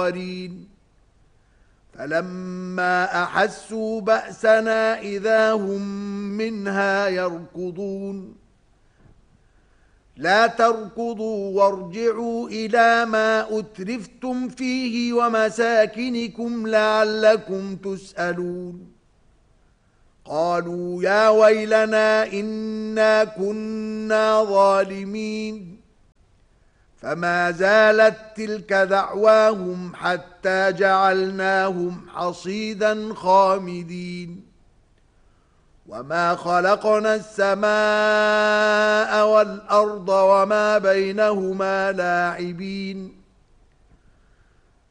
آخرين فلما أحسوا بأسنا إذا هم منها يركضون لا تركضوا وارجعوا إلى ما أترفتم فيه ومساكنكم لعلكم تسألون قالوا يا ويلنا إنا كنا ظالمين فما زالت تلك دعواهم حتى جعلناهم حصيدا خامدين وما خلقنا السماء والأرض وما بينهما لاعبين